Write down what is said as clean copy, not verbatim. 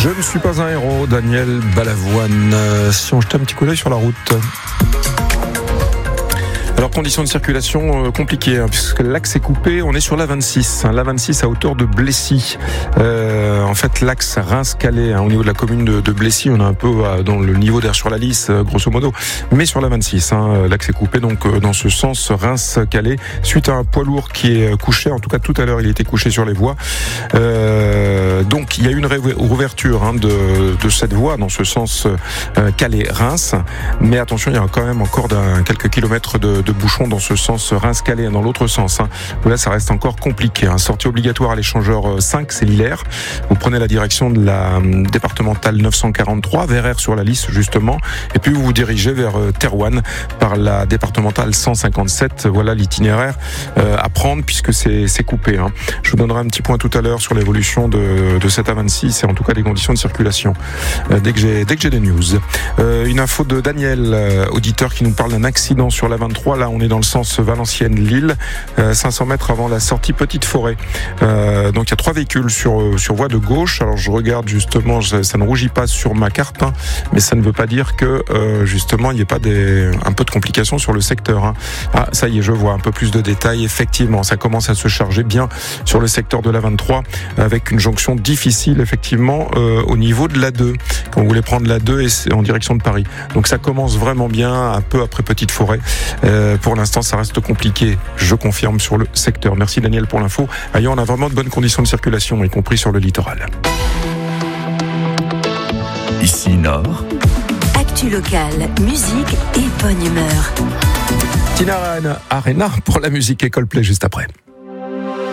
Je ne suis pas un héros, Daniel Balavoine. Si on jetait un petit coup d'œil sur la route. Alors, conditions de circulation compliquées, puisque l'axe est coupé. On est sur la 26, la 26 à hauteur de Blessy. En fait, l'axe Reims-Calais, au niveau de la commune de Blessy, on est un peu dans le niveau d'air sur la Lys, grosso modo. Mais sur la 26, l'axe est coupé, donc dans ce sens Reims-Calais, suite à un poids lourd qui est couché. En tout cas, tout à l'heure, il était couché sur les voies. Donc, il y a eu une réouverture de cette voie dans ce sens Calais-Reims. Mais attention, il y a quand même encore quelques kilomètres de bouchons dans ce sens Reims-Calais, dans l'autre sens. Là, ça reste encore compliqué. Sortie obligatoire à l'échangeur 5, c'est l'Hilaire. Vous prenez la direction de la départementale 943, vers Aire sur la Lys, justement. Et puis, vous vous dirigez vers Terouanne par la départementale 157. Voilà l'itinéraire à prendre, puisque c'est coupé. Je vous donnerai un petit point tout à l'heure sur l'évolution de cette A26 et en tout cas les conditions de circulation. Dès que j'ai des news. Une info de Daniel, auditeur, qui nous parle d'un accident sur la 23. Là, on est dans le sens Valenciennes-Lille, 500 mètres avant la sortie Petite Forêt. Donc, il y a 3 véhicules sur voie de gauche. Alors, je regarde justement, ça ne rougit pas sur ma carte, mais ça ne veut pas dire que justement, il n'y ait pas un peu de complications sur le secteur. Ah, ça y est, je vois un peu plus de détails. Effectivement, ça commence à se charger bien sur le secteur de la 23, avec une jonction difficile, effectivement, au niveau de la 2. Quand vous voulez prendre la 2 et c'est en direction de Paris. Donc, ça commence vraiment bien, un peu après Petite Forêt. Pour l'instant, ça reste compliqué, je confirme, sur le secteur. Merci Daniel pour l'info. Ailleurs, on a vraiment de bonnes conditions de circulation, y compris sur le littoral. Ici Nord. Actu locale, musique et bonne humeur. Tina Arena pour la musique et Coldplay juste après.